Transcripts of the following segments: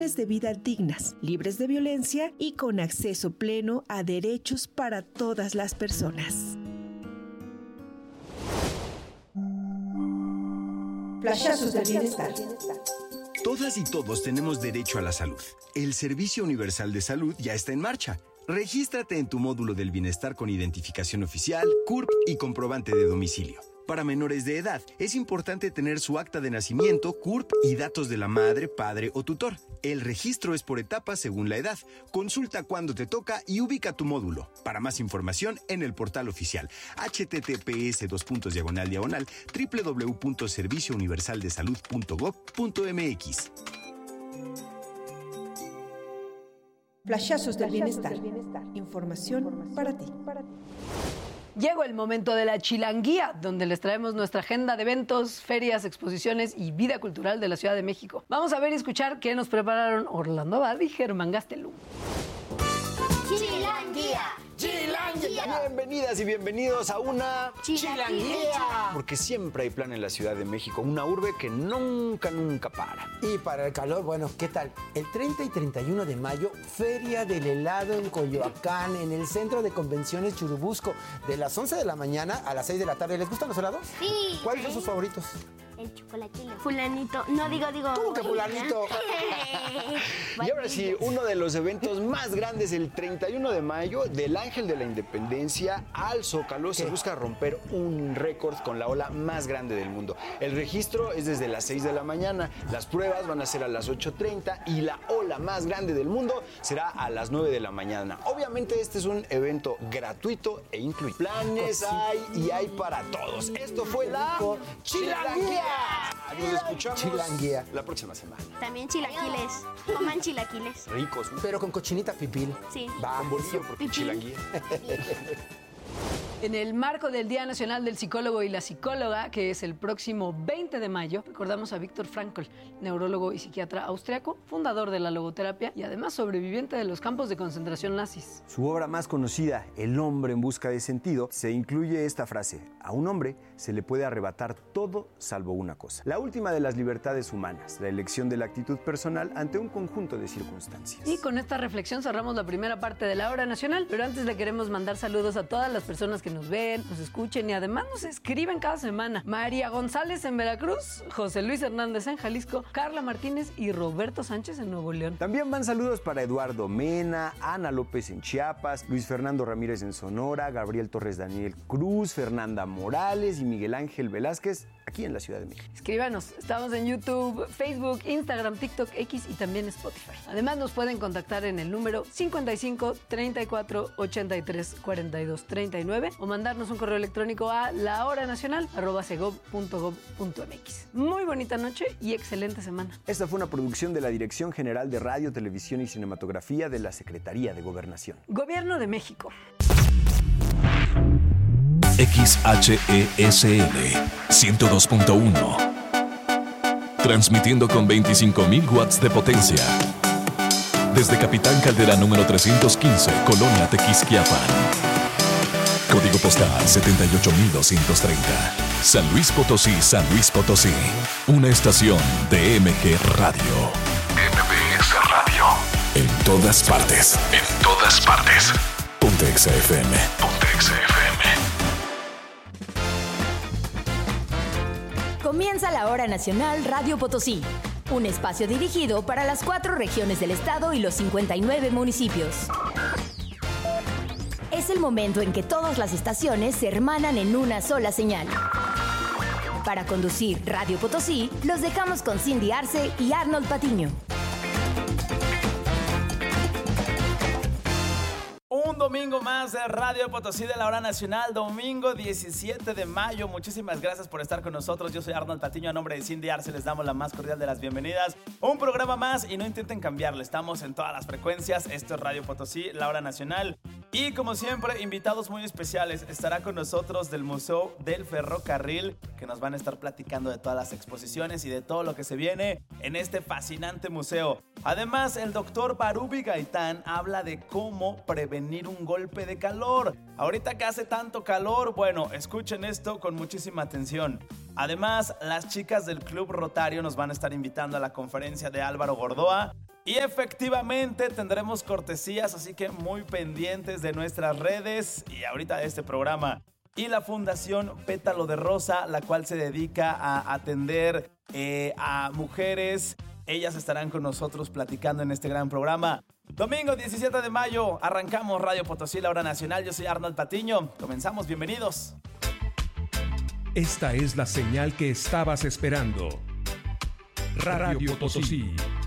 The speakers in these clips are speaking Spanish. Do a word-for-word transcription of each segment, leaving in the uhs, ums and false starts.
de vida dignas, libres de violencia y con acceso pleno a derechos para todas las personas. Flashazos del bienestar. Todas y todos tenemos derecho a la salud. El Servicio Universal de Salud ya está en marcha. Regístrate en tu módulo del bienestar con identificación oficial, C U R P y comprobante de domicilio. Para menores de edad, es importante tener su acta de nacimiento, C U R P y datos de la madre, padre o tutor. El registro es por etapas según la edad. Consulta cuándo te toca y ubica tu módulo. Para más información, en el portal oficial https dos puntos diagonal diagonal www punto servicio universal de salud punto gob punto mx. Flashazos del bienestar. Información para ti. Llegó el momento de la chilanguía, donde les traemos nuestra agenda de eventos, ferias, exposiciones y vida cultural de la Ciudad de México. Vamos a ver y escuchar qué nos prepararon Orlando Abad y Germán Gastelum. Chilanguía. Chilanguía. Bienvenidas y bienvenidos a una Chilanguía. Porque siempre hay plan en la Ciudad de México, una urbe que nunca, nunca para. Y para el calor, bueno, ¿qué tal? El treinta y treinta y uno de mayo, Feria del Helado en Coyoacán, en el Centro de Convenciones Churubusco, de las once de la mañana a las seis de la tarde. ¿Les gustan los helados? Sí. ¿Cuáles son sus favoritos? El chocolatito. Fulanito. No, digo, digo. ¿Cómo que fulanito? Y ahora sí, uno de los eventos más grandes, el treinta y uno de mayo, del Ángel de la Independencia al Zócalo, se busca romper un récord con la ola más grande del mundo. El registro es desde las seis de la mañana, las pruebas van a ser a las ocho treinta y la ola más grande del mundo será a las nueve de la mañana. Obviamente este es un evento gratuito e incluido. Planes hay y hay para todos. Esto fue la Chilanguía. Nos escuchamos Chilanguía la próxima semana. También chilaquiles. Coman chilaquiles. Ricos. Pero con cochinita pipil. Sí. Va, Con bolillo porque Pipí. chilanguía. En el marco del Día Nacional del Psicólogo y la Psicóloga, que es el próximo veinte de mayo, recordamos a Viktor Frankl, neurólogo y psiquiatra austriaco, fundador de la logoterapia y además sobreviviente de los campos de concentración nazis. Su obra más conocida, El hombre en busca de sentido, se incluye esta frase: a un hombre se le puede arrebatar todo salvo una cosa. La última de las libertades humanas, la elección de la actitud personal ante un conjunto de circunstancias. Y con esta reflexión cerramos la primera parte de la Hora Nacional, pero antes le queremos mandar saludos a todas las personas que nos ven, nos escuchen y además nos escriben cada semana. María González en Veracruz, José Luis Hernández en Jalisco, Carla Martínez y Roberto Sánchez en Nuevo León. También van saludos para Eduardo Mena, Ana López en Chiapas, Luis Fernando Ramírez en Sonora, Gabriel Torres Daniel Cruz, Fernanda Morales y Miguel Ángel Velázquez aquí en la Ciudad de México. Escríbanos, estamos en YouTube, Facebook, Instagram, TikTok, X y también Spotify. Además nos pueden contactar en el número cincuenta y cinco, treinta y cuatro, ochenta y tres, cuarenta y dos, treinta y nueve o mandarnos un correo electrónico a lahoranacional arroba segob punto gob punto mx. Muy bonita noche y excelente semana. Esta fue una producción de la Dirección General de Radio, Televisión y Cinematografía de la Secretaría de Gobernación. Gobierno de México. X H E S L ciento dos punto uno. Transmitiendo con veinticinco mil watts de potencia. Desde Capitán Caldera número trescientos quince, Colonia Tequisquiapan. Código postal setenta y ocho mil doscientos treinta. San Luis Potosí, San Luis Potosí. Una estación de M G Radio. M B S Radio. En todas partes. En todas partes. Ponte X F M. Ponte X F M. Comienza la Hora Nacional Radio Potosí, un espacio dirigido para las cuatro regiones del estado y los cincuenta y nueve municipios. Es el momento en que todas las estaciones se hermanan en una sola señal. Para conducir Radio Potosí, los dejamos con Cindy Arce y Arnold Patiño. Un domingo más de Radio Potosí de la Hora Nacional, domingo diecisiete de mayo. Muchísimas gracias por estar con nosotros. Yo soy Arnold Patiño, a nombre de Cindy Arce les damos la más cordial de las bienvenidas. Un programa más y no intenten cambiarle, estamos en todas las frecuencias. Esto es Radio Potosí, la Hora Nacional. Y como siempre, invitados muy especiales. Estará con nosotros del Museo del Ferrocarril, que nos van a estar platicando de todas las exposiciones y de todo lo que se viene en este fascinante museo. Además, el doctor Barubi Gaitán habla de cómo prevenir un golpe de calor. Ahorita que hace tanto calor, bueno, escuchen esto con muchísima atención. Además, las chicas del Club Rotario nos van a estar invitando a la conferencia de Álvaro Gordoa. Y efectivamente tendremos cortesías, así que muy pendientes de nuestras redes y ahorita de este programa. Y la Fundación Pétalo de Rosa, la cual se dedica a atender eh, a mujeres. Ellas estarán con nosotros platicando en este gran programa. Domingo diecisiete de mayo, arrancamos Radio Potosí, la hora nacional. Yo soy Arnold Patiño. Comenzamos, bienvenidos. Esta es la señal que estabas esperando. Radio, Radio Potosí.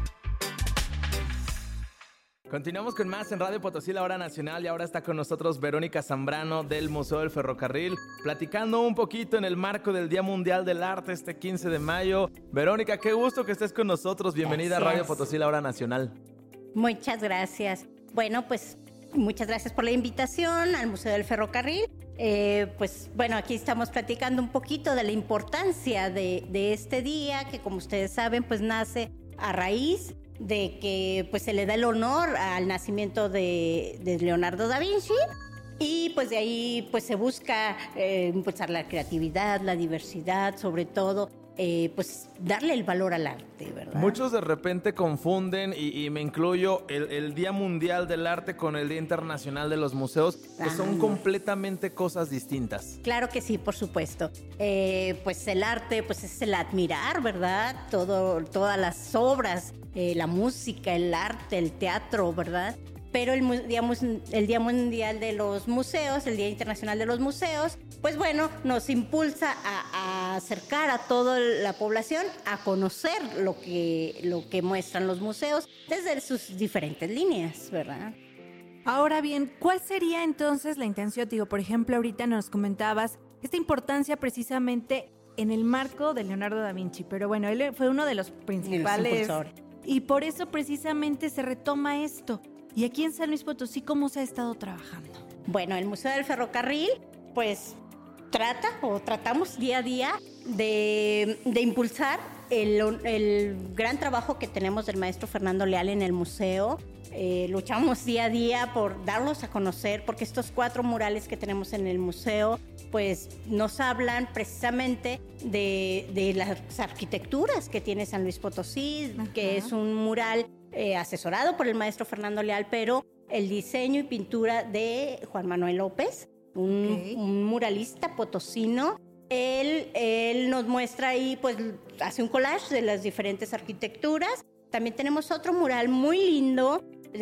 Continuamos con más en Radio Potosí, la hora nacional, y ahora está con nosotros Verónica Zambrano del Museo del Ferrocarril, platicando un poquito en el marco del Día Mundial del Arte este quince de mayo. Verónica, qué gusto que estés con nosotros. Bienvenida gracias. a Radio Potosí, la hora nacional. Muchas gracias. Bueno, pues muchas gracias por la invitación al Museo del Ferrocarril. Eh, pues bueno, aquí estamos platicando un poquito de la importancia de, de este día, que como ustedes saben, pues nace a raíz de que pues se le da el honor al nacimiento de, de Leonardo da Vinci, y pues de ahí pues se busca eh, impulsar la creatividad, la diversidad, sobre todo eh, pues darle el valor al arte, ¿verdad? Muchos de repente confunden, y, y me incluyo, el, el Día Mundial del Arte con el Día Internacional de los Museos, que ah, son completamente cosas distintas. Claro que sí, por supuesto. Eh, pues el arte pues es el admirar, ¿verdad? Todo, todas las obras, eh, la música, el arte, el teatro, ¿verdad? Pero el día, el Día Mundial de los Museos, el Día Internacional de los Museos, pues bueno, nos impulsa a, a acercar a toda la población a conocer lo que, lo que muestran los museos desde sus diferentes líneas, ¿verdad? Ahora bien, ¿cuál sería entonces la intención? Digo, por ejemplo, ahorita nos comentabas esta importancia precisamente en el marco de Leonardo da Vinci, pero bueno, él fue uno de los principales y por eso precisamente se retoma esto. ¿Y aquí en San Luis Potosí cómo se ha estado trabajando? Bueno, el Museo del Ferrocarril, pues trata o tratamos día a día de, de impulsar el, el gran trabajo que tenemos del maestro Fernando Leal en el museo. Eh, luchamos día a día por darlos a conocer, porque estos cuatro murales que tenemos en el museo pues nos hablan precisamente de, de las arquitecturas que tiene San Luis Potosí. Ajá. Que es un mural eh, asesorado por el maestro Fernando Leal, pero el diseño y pintura de Juan Manuel López, un, okay. un muralista potosino. Él, él nos muestra ahí, pues hace un collage de las diferentes arquitecturas. También tenemos otro mural muy lindo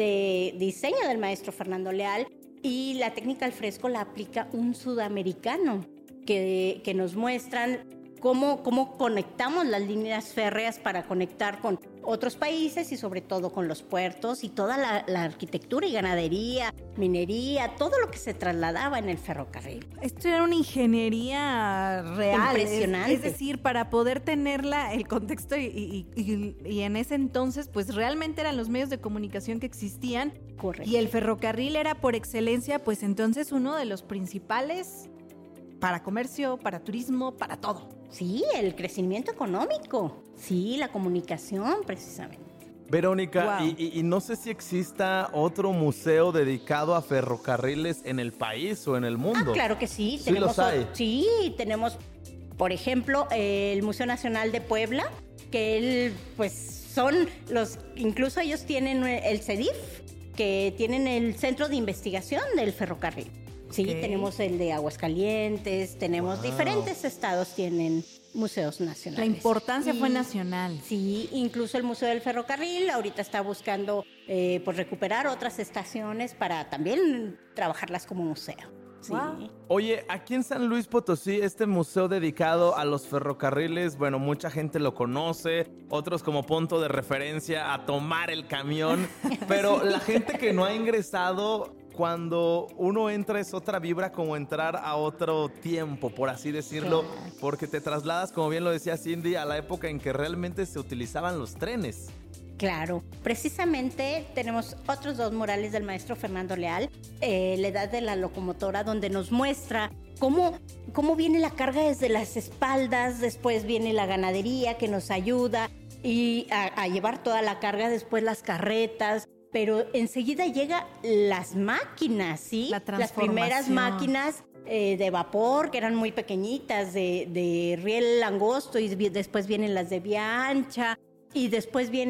de diseño del maestro Fernando Leal, y la técnica al fresco la aplica un sudamericano que, que nos muestran cómo, cómo conectamos las líneas férreas para conectar con otros países y sobre todo con los puertos y toda la, la arquitectura y ganadería, minería, todo lo que se trasladaba en el ferrocarril. Esto era una ingeniería real. Impresionante. Es, es decir, para poder tenerla, el contexto y, y, y, y en ese entonces pues realmente eran los medios de comunicación que existían. Correcto. Y el ferrocarril era por excelencia pues entonces uno de los principales para comercio, para turismo, para todo. Sí, el crecimiento económico. Sí, la comunicación, precisamente. Verónica, Wow. y, y, y no sé si exista otro museo dedicado a ferrocarriles en el país o en el mundo. Ah, claro que sí. Sí tenemos, los hay. Sí, tenemos, por ejemplo, el Museo Nacional de Puebla, que él, pues son los, incluso ellos tienen el CEDIF, que tienen el Centro de Investigación del Ferrocarril. Sí, okay. Tenemos el de Aguascalientes, tenemos wow. diferentes estados tienen museos nacionales. La importancia y, fue nacional. Sí, incluso el Museo del Ferrocarril ahorita está buscando eh, pues recuperar otras estaciones para también trabajarlas como museo. Sí. Wow. Oye, aquí en San Luis Potosí, este museo dedicado a los ferrocarriles, bueno, mucha gente lo conoce, otros como punto de referencia a tomar el camión, pero la gente que no ha ingresado, cuando uno entra es otra vibra, como entrar a otro tiempo, por así decirlo, porque te trasladas, como bien lo decía Cindy, a la época en que realmente se utilizaban los trenes. Claro, precisamente tenemos otros dos murales del maestro Fernando Leal, eh, la edad de la locomotora, donde nos muestra cómo, cómo viene la carga desde las espaldas, después viene la ganadería que nos ayuda y a, a llevar toda la carga, después las carretas, pero enseguida llega las máquinas, ¿sí? La las primeras transformación. máquinas eh, de vapor, que eran muy pequeñitas, de, de riel angosto, y después vienen las de vía ancha, y después viene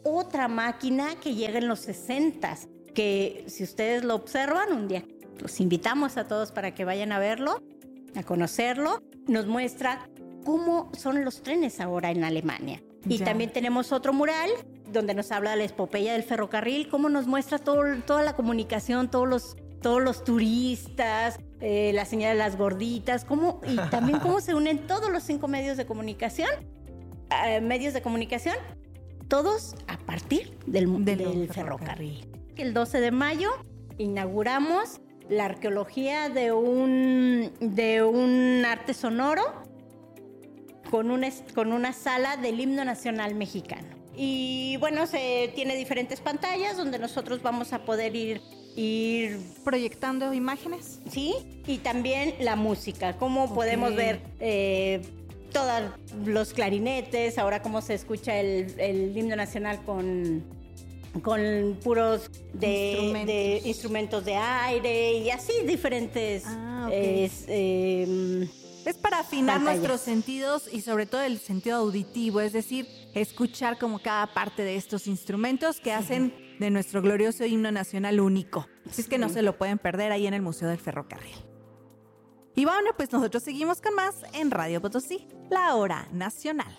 otra máquina que llega en los sesentas, que si ustedes lo observan, un día los invitamos a todos para que vayan a verlo, a conocerlo. Nos muestra cómo son los trenes ahora en Alemania. Y Ya. también tenemos otro mural donde nos habla de la epopeya del ferrocarril, cómo nos muestra todo, toda la comunicación, todos los, todos los turistas, eh, la señal de las gorditas, cómo, y también cómo se unen todos los cinco medios de comunicación, eh, medios de comunicación, todos a partir del, Del del ferrocarril. ferrocarril. El doce de mayo inauguramos la arqueología de un, de un arte sonoro con una, con una sala del himno nacional mexicano. Y bueno, se tiene diferentes pantallas donde nosotros vamos a poder ir, ir proyectando imágenes. Sí, y también la música, cómo okay. podemos ver eh, todos los clarinetes, ahora cómo se escucha el, el himno nacional con, con puros de instrumentos. de instrumentos de aire y así diferentes... Ah, okay. es, eh, Es para afinar pantallas. Nuestros sentidos y sobre todo el sentido auditivo, es decir, escuchar como cada parte de estos instrumentos que sí. hacen de nuestro glorioso himno nacional único. Así es que no se lo pueden perder ahí en el Museo del Ferrocarril. Y bueno, pues nosotros seguimos con más en Radio Potosí, la hora nacional.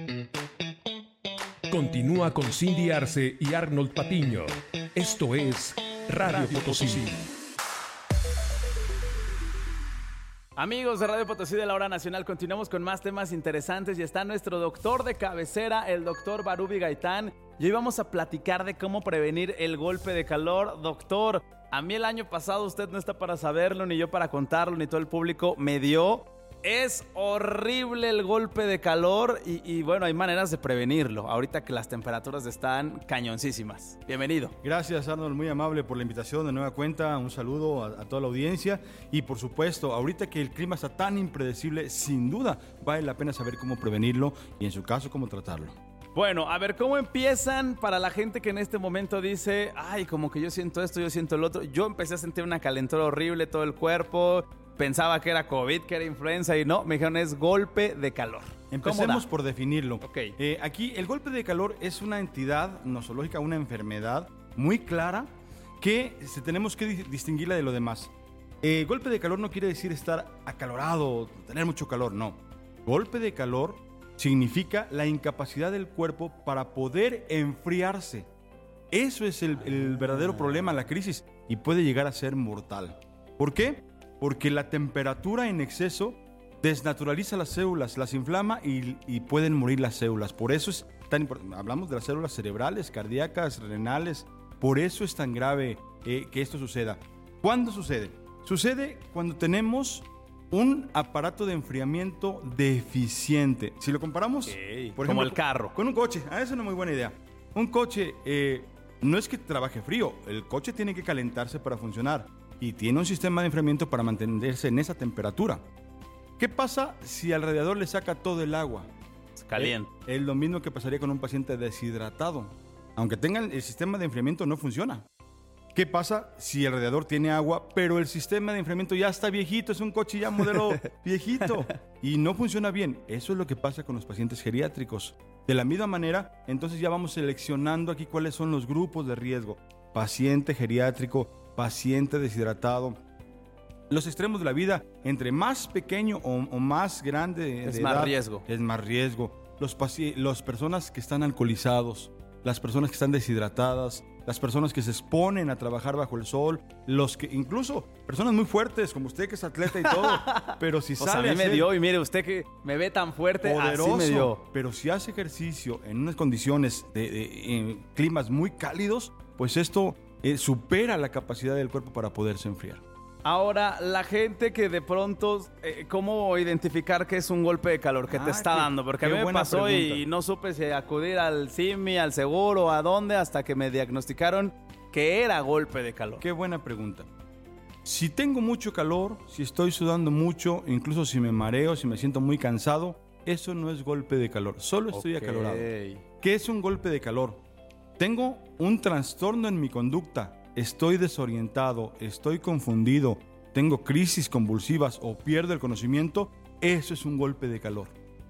Continúa con Cindy Arce y Arnold Patiño. Esto es Radio, Radio Potosí. Potosí. Amigos de Radio Potosí de la Hora Nacional, continuamos con más temas interesantes y está nuestro doctor de cabecera, el doctor Barubi Gaitán. Y hoy vamos a platicar de cómo prevenir el golpe de calor. Doctor, a mí el año pasado, usted no está para saberlo, ni yo para contarlo, ni todo el público me dio. Es horrible el golpe de calor y, y bueno, hay maneras de prevenirlo, ahorita que las temperaturas están cañoncísimas. Bienvenido. Gracias, Arnold, muy amable por la invitación de nueva cuenta. Un saludo a, a toda la audiencia y por supuesto, ahorita que el clima está tan impredecible, sin duda vale la pena saber cómo prevenirlo y en su caso, cómo tratarlo. Bueno, a ver, ¿cómo empiezan para la gente que en este momento dice, ay, como que yo siento esto, yo siento el otro? Yo empecé a sentir una calentura horrible, todo el cuerpo. Pensaba que era COVID, que era influenza y no, me dijeron es golpe de calor. Empecemos por definirlo. Okay. Eh, aquí el golpe de calor es una entidad nosológica, una enfermedad muy clara que se tenemos que distinguirla de lo demás. Eh, golpe de calor no quiere decir estar acalorado, tener mucho calor, no. Golpe de calor significa la incapacidad del cuerpo para poder enfriarse. Eso es el, el verdadero problema, la crisis, y puede llegar a ser mortal. ¿Por qué? Porque la temperatura en exceso desnaturaliza las células, las inflama y, y pueden morir las células. Por eso es tan importante. Hablamos de las células cerebrales, cardíacas, renales. Por eso es tan grave eh, que esto suceda. ¿Cuándo sucede? Sucede cuando tenemos un aparato de enfriamiento deficiente. Si lo comparamos, okay, por como ejemplo, el carro. Con un coche. Ah, esa es una muy buena idea. Un coche eh, no es que trabaje frío. El coche tiene que calentarse para funcionar. Y tiene un sistema de enfriamiento para mantenerse en esa temperatura. ¿Qué pasa si al radiador le saca todo el agua? Se calienta. Es, es lo mismo que pasaría con un paciente deshidratado. Aunque tengan el sistema de enfriamiento no funciona. ¿Qué pasa si el radiador tiene agua, pero el sistema de enfriamiento ya está viejito? Es un coche ya modelo viejito y no funciona bien. Eso es lo que pasa con los pacientes geriátricos. De la misma manera, entonces ya vamos seleccionando aquí cuáles son los grupos de riesgo. Paciente geriátrico, paciente deshidratado. Los extremos de la vida, entre más pequeño o, o más grande de es edad, más riesgo. Es más riesgo. Los paci- las personas que están alcoholizados, las personas que están deshidratadas, las personas que se exponen a trabajar bajo el sol, los que incluso personas muy fuertes como usted que es atleta y todo, pero si o sale sea, a mí a me hacer dio y mire usted que me ve tan fuerte, poderoso, así me dio. Pero si hace ejercicio en unas condiciones de, de en climas muy cálidos, pues esto eh, supera la capacidad del cuerpo para poderse enfriar. Ahora, la gente que de pronto, eh, ¿cómo identificar que es un golpe de calor que Ah, te está qué- dando? Porque a qué mí me buena pasó pregunta. y no supe si acudir al S I M I, al seguro, a dónde, hasta que me diagnosticaron que era golpe de calor. Qué buena pregunta. Si tengo mucho calor, si estoy sudando mucho, incluso si me mareo, si me siento muy cansado, eso no es golpe de calor, solo estoy Ok. acalorado. ¿Qué es un golpe de calor? Tengo un trastorno en mi conducta, estoy desorientado, estoy confundido, tengo crisis convulsivas o pierdo el conocimiento, eso es un golpe de calor.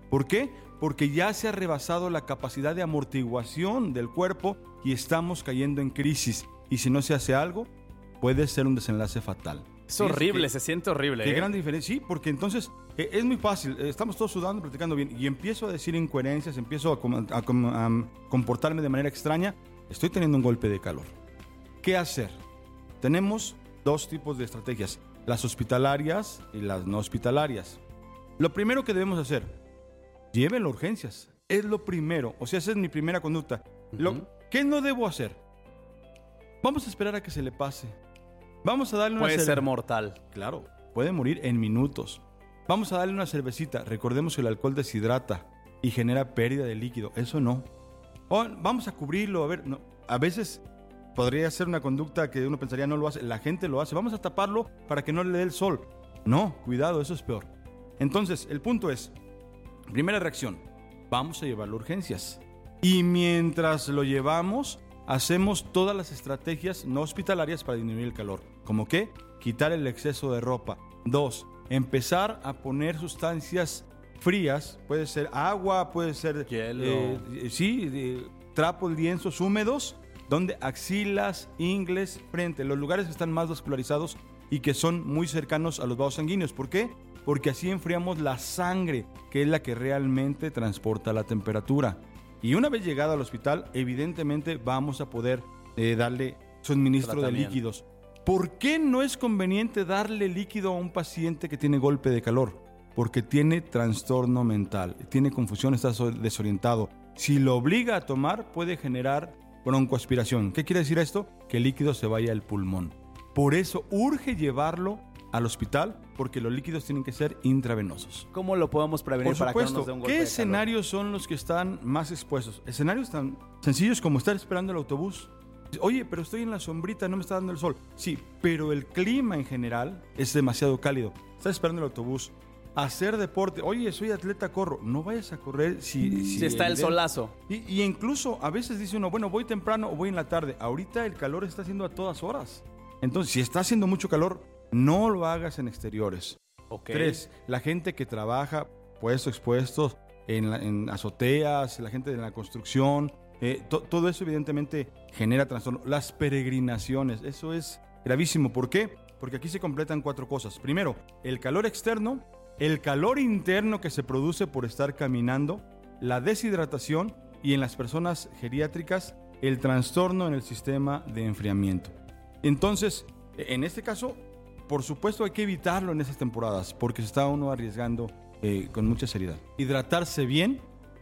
¿Por qué? Porque ya se ha rebasado la capacidad de amortiguación del cuerpo y estamos cayendo en crisis. Y si no se hace algo, puede ser un desenlace fatal. Es horrible, se siente horrible. Qué ¿eh? gran diferencia. Sí, porque entonces eh, es muy fácil. Eh, estamos todos sudando, practicando bien. Y empiezo a decir incoherencias, empiezo a, com- a, com- a comportarme de manera extraña. Estoy teniendo un golpe de calor. ¿Qué hacer? Tenemos dos tipos de estrategias. Las hospitalarias y las no hospitalarias. Lo primero que debemos hacer, llévenlo a urgencias. Es lo primero. O sea, esa es mi primera conducta. Uh-huh. Lo, ¿Qué no debo hacer? Vamos a esperar a que se le pase. Vamos a darle una Puede cerve- ser mortal. Claro, puede morir en minutos. Vamos a darle una cervecita. Recordemos que el alcohol deshidrata y genera pérdida de líquido. Eso no. O vamos a cubrirlo. A ver, no. A veces podría ser una conducta que uno pensaría no lo hace. La gente lo hace. Vamos a taparlo para que no le dé el sol. No, cuidado, eso es peor. Entonces, el punto es, primera reacción, vamos a llevarlo a urgencias. Y mientras lo llevamos, hacemos todas las estrategias no hospitalarias para disminuir el calor. ¿Cómo qué? Quitar el exceso de ropa. Dos, empezar a poner sustancias frías. Puede ser agua, puede ser hielo. Eh, sí, eh, trapos, lienzos húmedos, donde axilas, ingles, frente, los lugares que están más vascularizados y que son muy cercanos a los vasos sanguíneos. ¿Por qué? Porque así enfriamos la sangre, que es la que realmente transporta la temperatura. Y una vez llegado al hospital, evidentemente vamos a poder eh, darle suministro de líquidos. ¿Por qué no es conveniente darle líquido a un paciente que tiene golpe de calor? Porque tiene trastorno mental, tiene confusión, está desorientado. Si lo obliga a tomar, puede generar broncoaspiración. ¿Qué quiere decir esto? Que el líquido se vaya al pulmón. Por eso urge llevarlo al hospital, porque los líquidos tienen que ser intravenosos. ¿Cómo lo podemos prevenir Por para supuesto, que no nos dé un golpe ¿qué de calor? escenarios son los que están más expuestos? Escenarios tan sencillos como estar esperando el autobús. Oye, pero estoy en la sombrita, no me está dando el sol. Sí, pero el clima en general es demasiado cálido. Estás esperando el autobús. Hacer deporte. Oye, soy atleta, corro. No vayas a correr si... Si, si está el solazo. Y, y incluso a veces dice uno, bueno, voy temprano o voy en la tarde. Ahorita el calor está haciendo a todas horas. Entonces, si está haciendo mucho calor, no lo hagas en exteriores. Okay. Tres, la gente que trabaja puestos, expuestos en, la, en azoteas, la gente de la construcción, eh, to, todo eso evidentemente genera trastorno. Las peregrinaciones, eso es gravísimo. ¿Por qué? Porque aquí se completan cuatro cosas. Primero, el calor externo, el calor interno que se produce por estar caminando, la deshidratación y en las personas geriátricas, el trastorno en el sistema de enfriamiento. Entonces, en este caso, por supuesto hay que evitarlo en esas temporadas porque se está uno arriesgando eh, con mucha seriedad. Hidratarse bien,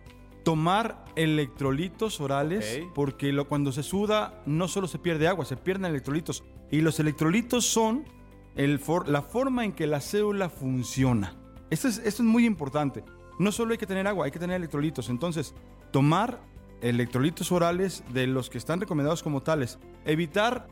tomar electrolitos orales, okay. porque lo, cuando se suda no solo se pierde agua, se pierden electrolitos. Y los electrolitos son el for, la forma en que la célula funciona. Esto es, esto es muy importante. No solo hay que tener agua, hay que tener electrolitos. Entonces, tomar electrolitos orales de los que están recomendados como tales. Evitar,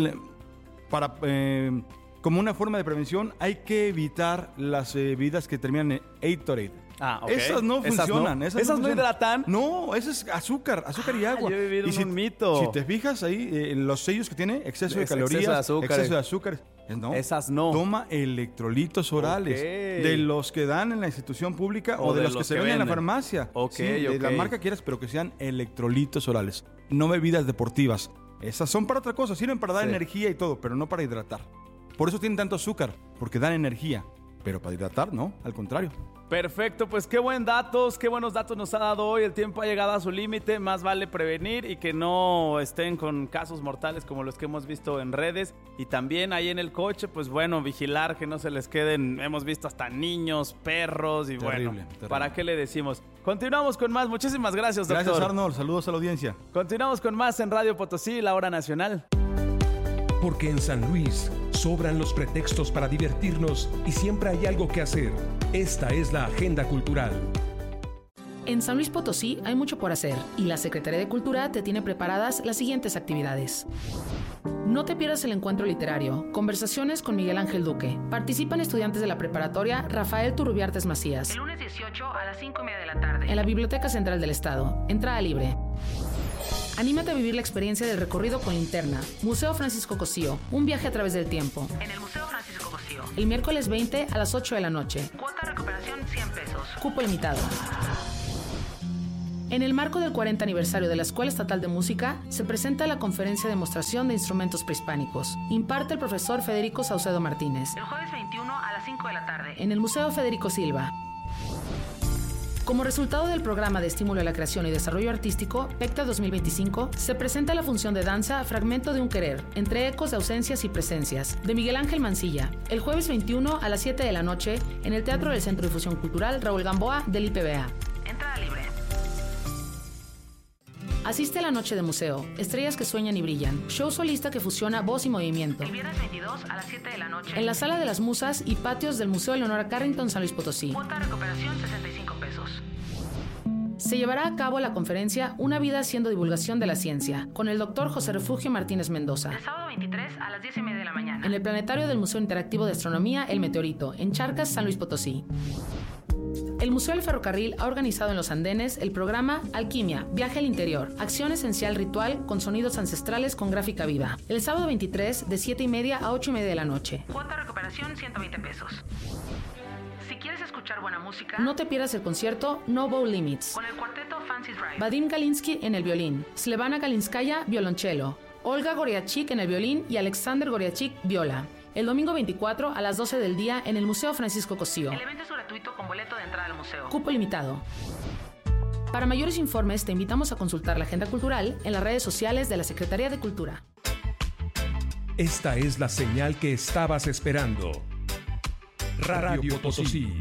para... Eh, como una forma de prevención, hay que evitar las bebidas que terminan en Gatorade. Ah, okay. Esas no funcionan. Esas no, esas no, no hidratan. No, eso es azúcar, azúcar ah, y agua. Yo he vivido y si, un mito. Si te fijas ahí, eh, los sellos que tiene, exceso es de calorías, exceso de azúcar. exceso de azúcar. No, esas no. Toma electrolitos orales. Okay. De los que dan en la institución pública o, o de, de los, los que, que se venden en la farmacia. Okay, sí, okay. De la marca que quieras, pero que sean electrolitos orales. No bebidas deportivas. Esas son para otra cosa, sirven para dar sí. energía y todo, pero no para hidratar. Por eso tienen tanto azúcar, porque dan energía. Pero para hidratar, no, al contrario. Perfecto, pues qué buen datos, qué buenos datos nos ha dado hoy. El tiempo ha llegado a su límite, más vale prevenir y que no estén con casos mortales como los que hemos visto en redes. Y también ahí en el coche, pues bueno, vigilar que no se les queden, hemos visto hasta niños, perros y terrible, bueno, terrible. ¿Para qué le decimos? Continuamos con más, muchísimas gracias, doctor. Gracias, Arnold, saludos a la audiencia. Continuamos con más en Radio Potosí, la hora nacional. Porque en San Luis sobran los pretextos para divertirnos y siempre hay algo que hacer. Esta es la agenda cultural. En San Luis Potosí hay mucho por hacer y la Secretaría de Cultura te tiene preparadas las siguientes actividades. No te pierdas el encuentro literario, Conversaciones con Miguel Ángel Duque. Participan estudiantes de la preparatoria Rafael Turrubiartes Macías. El lunes dieciocho a las cinco y media de la tarde. En la Biblioteca Central del Estado. Entrada libre. Anímate a vivir la experiencia del recorrido con linterna. Museo Francisco Cosío, un viaje a través del tiempo. En el Museo Francisco Cosío. El miércoles veinte a las ocho de la noche. Cuota de recuperación cien pesos. Cupo limitado. En el marco del cuarenta aniversario de la Escuela Estatal de Música, se presenta la conferencia de demostración de instrumentos prehispánicos. Imparte el profesor Federico Saucedo Martínez. El jueves veintiuno a las cinco de la tarde. En el Museo Federico Silva. Como resultado del programa de estímulo a la creación y desarrollo artístico, PECTA dos mil veinticinco, se presenta la función de danza Fragmento de un querer, entre ecos de ausencias y presencias, de Miguel Ángel Mancilla, el jueves veintiuno a las siete de la noche, en el Teatro del Centro de Difusión Cultural Raúl Gamboa del I P B A. Entrada libre. Asiste a la noche de museo, Estrellas que sueñan y brillan, show solista que fusiona voz y movimiento. El viernes veintidós a las siete de la noche. En la Sala de las Musas y patios del Museo Leonora Carrington San Luis Potosí. Cuota recuperación sesenta y cinco pesos. Se llevará a cabo la conferencia Una vida haciendo divulgación de la ciencia, con el doctor José Refugio Martínez Mendoza. El sábado veintitrés a las diez y media de la mañana. En el planetario del Museo Interactivo de Astronomía El Meteorito, en Charcas, San Luis Potosí. El Museo del Ferrocarril ha organizado en los andenes el programa Alquimia, Viaje al Interior, acción esencial ritual con sonidos ancestrales con gráfica viva. El sábado veintitrés de siete y media a ocho y media de la noche. Cuota recuperación ciento veinte pesos. Si quieres escuchar buena música, no te pierdas el concierto No Bow Limits, con el cuarteto Fancy Drive. Vadim Galinsky en el violín, Slevana Galinskaya violonchelo, Olga Goriachik en el violín y Alexander Goriachik viola. El domingo veinticuatro a las doce del día en el Museo Francisco Cosío. El evento es gratuito con boleto de entrada al museo. Cupo limitado. Para mayores informes te invitamos a consultar la agenda cultural en las redes sociales de la Secretaría de Cultura. Esta es la señal que estabas esperando. Radio Potosí.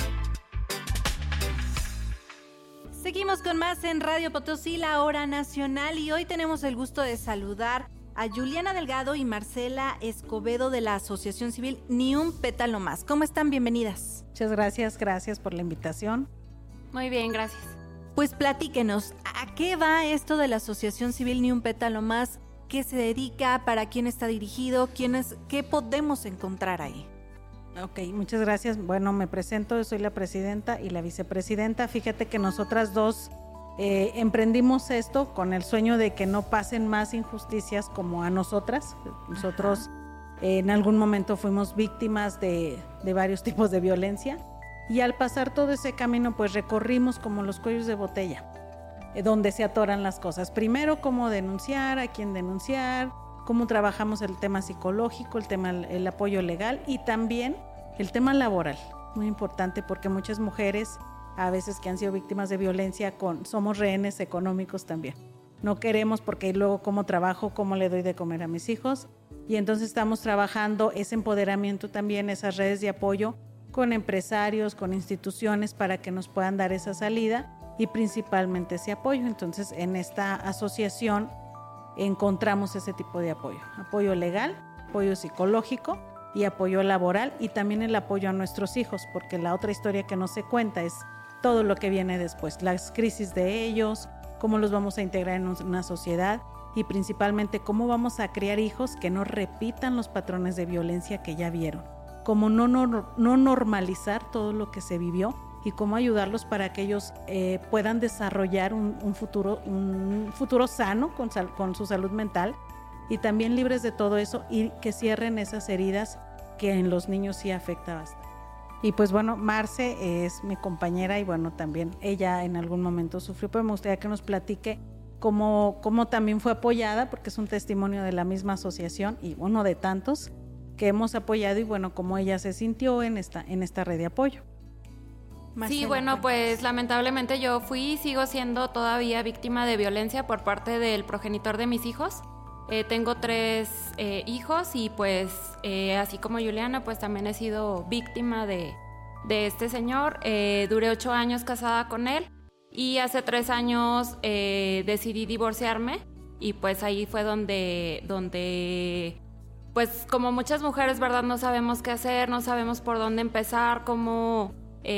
Seguimos con más en Radio Potosí, la hora nacional, y hoy tenemos el gusto de saludar a Juliana Delgado y Marcela Escobedo de la Asociación Civil Ni un pétalo más. ¿Cómo están? Bienvenidas. Muchas gracias, gracias por la invitación. Muy bien, gracias. Pues platíquenos, ¿a qué va esto de la Asociación Civil Ni un pétalo más? ¿Qué se dedica? ¿Para quién está dirigido? ¿Quiénes, qué podemos encontrar ahí? Ok, muchas gracias. Bueno, me presento, yo soy la presidenta y la vicepresidenta. Fíjate que nosotras dos eh, emprendimos esto con el sueño de que no pasen más injusticias como a nosotras. Nosotros eh, en algún momento fuimos víctimas de, de varios tipos de violencia, y al pasar todo ese camino pues recorrimos como los cuellos de botella, eh, donde se atoran las cosas. Primero, cómo denunciar, a quién denunciar, cómo trabajamos el tema psicológico, el tema, el apoyo legal y también el tema laboral, muy importante porque muchas mujeres, a veces que han sido víctimas de violencia, con, somos rehenes económicos también. No queremos porque luego cómo trabajo, cómo le doy de comer a mis hijos, y entonces estamos trabajando ese empoderamiento también, esas redes de apoyo con empresarios, con instituciones para que nos puedan dar esa salida y principalmente ese apoyo. Entonces en esta asociación encontramos ese tipo de apoyo, apoyo legal, apoyo psicológico y apoyo laboral, y también el apoyo a nuestros hijos, porque la otra historia que no se cuenta es todo lo que viene después, las crisis de ellos, cómo los vamos a integrar en una sociedad y principalmente cómo vamos a criar hijos que no repitan los patrones de violencia que ya vieron, cómo no, no, no normalizar todo lo que se vivió y cómo ayudarlos para que ellos eh, puedan desarrollar un, un, futuro, un futuro sano con, sal, con su salud mental y también libres de todo eso, y que cierren esas heridas que en los niños sí afecta bastante. Y pues bueno, Marce es mi compañera y bueno, también ella en algún momento sufrió, pero me gustaría que nos platique cómo, cómo también fue apoyada, porque es un testimonio de la misma asociación y uno de tantos que hemos apoyado, y bueno, cómo ella se sintió en esta, en esta red de apoyo. Marcela, sí, bueno, pues lamentablemente yo fui y sigo siendo todavía víctima de violencia por parte del progenitor de mis hijos. Eh, tengo tres eh, hijos y pues eh, así como Juliana, pues también he sido víctima de, de este señor. Eh, duré ocho años casada con él y hace tres años eh, decidí divorciarme, y pues ahí fue donde, donde pues como muchas mujeres, ¿verdad? No sabemos qué hacer, no sabemos por dónde empezar, cómo,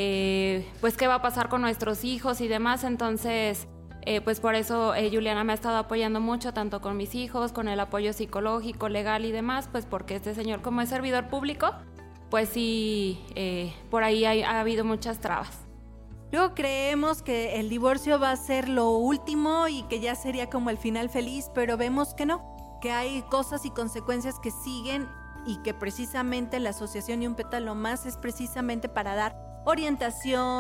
eh, pues qué va a pasar con nuestros hijos y demás. Entonces Eh, pues por eso eh, Juliana me ha estado apoyando mucho, tanto con mis hijos, con el apoyo psicológico, legal y demás, pues porque este señor, como es servidor público, pues sí, eh, por ahí hay, ha habido muchas trabas. Luego creemos que el divorcio va a ser lo último y que ya sería como el final feliz, pero vemos que no, que hay cosas y consecuencias que siguen, y que precisamente la asociación Ni un pétalo más es precisamente para dar orientación,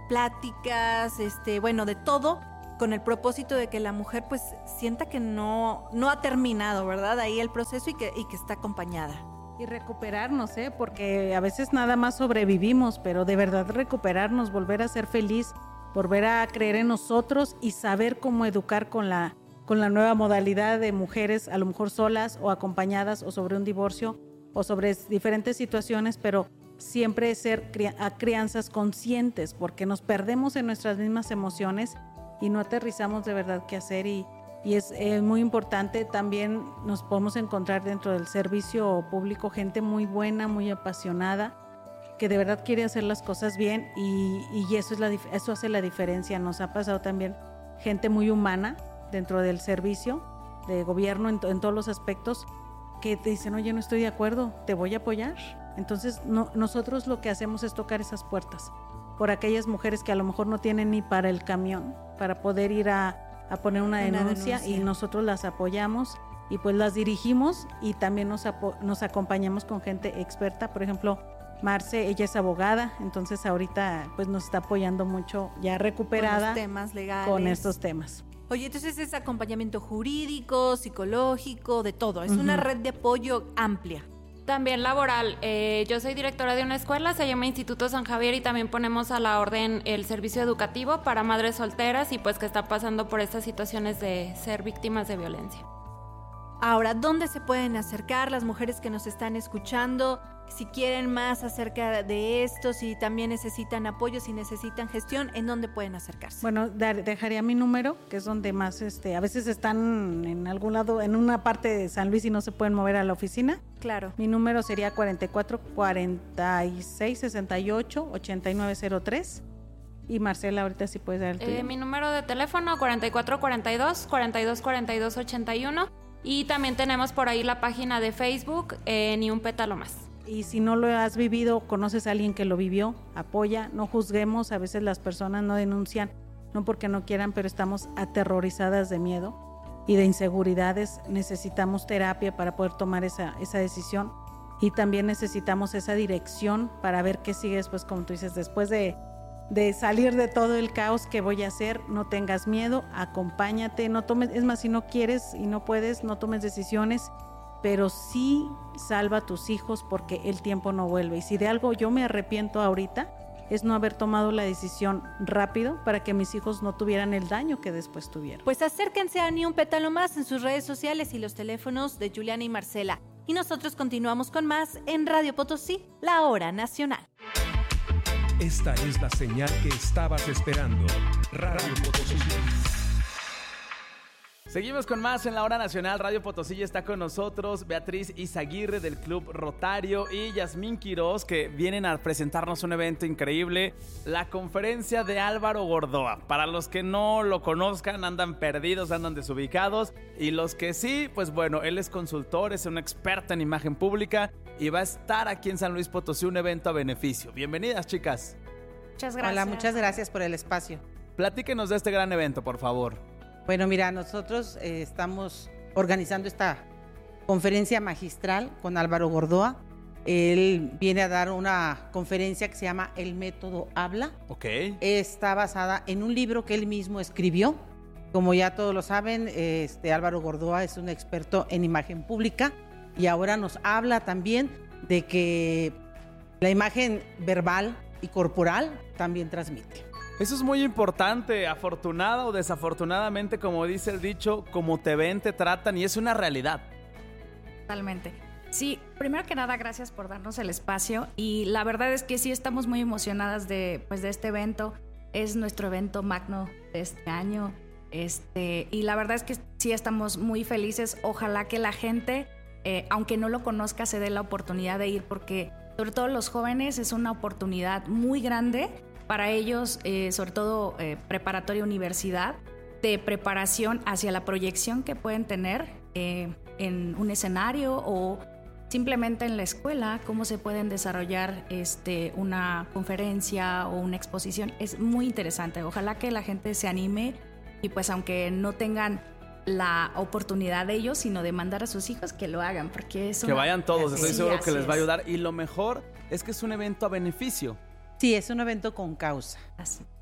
pláticas, este, bueno, de todo, con el propósito de que la mujer pues sienta que no, no ha terminado, ¿verdad? Ahí el proceso y que, y que está acompañada. Y recuperarnos, ¿eh? Porque a veces nada más sobrevivimos, pero de verdad recuperarnos, volver a ser feliz, volver a creer en nosotros y saber cómo educar con la, con la nueva modalidad de mujeres, a lo mejor solas o acompañadas o sobre un divorcio o sobre diferentes situaciones, pero siempre ser cri- a crianzas conscientes, porque nos perdemos en nuestras mismas emociones y no aterrizamos de verdad qué hacer y Y es eh, muy importante, también nos podemos encontrar dentro del servicio público gente muy buena, muy apasionada, que de verdad quiere hacer las cosas bien y, y eso, es la, eso hace la diferencia. Nos ha pasado también gente muy humana dentro del servicio de gobierno en, en todos los aspectos que te dicen, oye, no estoy de acuerdo, te voy a apoyar. Entonces no, nosotros lo que hacemos es tocar esas puertas por aquellas mujeres que a lo mejor no tienen ni para el camión, para poder ir a a poner una, una denuncia, denuncia y nosotros las apoyamos y pues las dirigimos y también nos, apo- nos acompañamos con gente experta. Por ejemplo, Marce, ella es abogada, entonces ahorita pues nos está apoyando mucho, ya recuperada con los temas legales, con estos temas. Oye, entonces es acompañamiento jurídico, psicológico, de todo, es uh-huh. una red de apoyo amplia. También laboral. Eh, yo soy directora de una escuela, se llama Instituto San Javier y también ponemos a la orden el servicio educativo para madres solteras y pues que están pasando por estas situaciones de ser víctimas de violencia. Ahora, ¿dónde se pueden acercar las mujeres que nos están escuchando? Si quieren más acerca de esto, si también necesitan apoyo, si necesitan gestión, ¿en dónde pueden acercarse? Bueno, dar, dejaría mi número, que es donde más, este, a veces están en algún lado, en una parte de San Luis y no se pueden mover a la oficina. Claro. Mi número sería cuarenta y cuatro, cuarenta y seis, sesenta y ocho, ochenta y nueve cero tres. Y Marcela, ahorita sí puedes dar el tuyo. Eh, mi número de teléfono, cuarenta y cuatro cuarenta y dos, cuarenta y dos cuarenta y dos ochenta y uno. Y también tenemos por ahí la página de Facebook, eh, Ni un pétalo más. Y si no lo has vivido, conoces a alguien que lo vivió, apoya, no juzguemos. A veces las personas no denuncian, no porque no quieran, pero estamos aterrorizadas de miedo y de inseguridades. Necesitamos terapia para poder tomar esa, esa decisión y también necesitamos esa dirección para ver qué sigue después, como tú dices, después de, de salir de todo el caos. ¿Qué voy a hacer? No tengas miedo, acompáñate, no tomes, es más, si no quieres y no puedes, no tomes decisiones, pero sí salva a tus hijos porque el tiempo no vuelve. Y si de algo yo me arrepiento ahorita, es no haber tomado la decisión rápido para que mis hijos no tuvieran el daño que después tuvieron. Pues acérquense a Ni un pétalo más en sus redes sociales y los teléfonos de Juliana y Marcela. Y nosotros continuamos con más en Radio Potosí, la hora nacional. Esta es la señal que estabas esperando. Radio Potosí. Seguimos con más en la hora nacional. Radio Potosí está con nosotros Beatriz Izaguirre del Club Rotario y Yasmín Quiroz, que vienen a presentarnos un evento increíble, la conferencia de Álvaro Gordoa. Para los que no lo conozcan, andan perdidos, andan desubicados, y los que sí, pues bueno, él es consultor, es un experto en imagen pública y va a estar aquí en San Luis Potosí, un evento a beneficio. Bienvenidas, chicas. Muchas gracias. Hola, muchas gracias por el espacio. Platíquenos de este gran evento, por favor. Bueno, mira, nosotros eh, estamos organizando esta conferencia magistral con Álvaro Gordoa. Él viene a dar una conferencia que se llama El Método Habla. Ok. Está basada en un libro que él mismo escribió. Como ya todos lo saben, este Álvaro Gordoa es un experto en imagen pública y ahora nos habla también de que la imagen verbal y corporal también transmite. Eso es muy importante, afortunada o desafortunadamente, como dice el dicho, como te ven, te tratan, y es una realidad. Totalmente. Sí, primero que nada, gracias por darnos el espacio, y la verdad es que sí estamos muy emocionadas de, pues, de este evento. Es nuestro evento magno de este año, este, y la verdad es que sí estamos muy felices. Ojalá que la gente, eh, aunque no lo conozca, se dé la oportunidad de ir, porque sobre todo los jóvenes es una oportunidad muy grande para ellos, eh, sobre todo eh, preparatoria universidad, de preparación hacia la proyección que pueden tener eh, en un escenario o simplemente en la escuela, cómo se pueden desarrollar este, una conferencia o una exposición. Es muy interesante. Ojalá que la gente se anime y pues aunque no tengan la oportunidad de ellos, sino de mandar a sus hijos, que lo hagan, porque es que una... vayan todos, estoy sí, seguro que les va a es. ayudar, y lo mejor es que es un evento a beneficio. Sí, es un evento con causa. Así.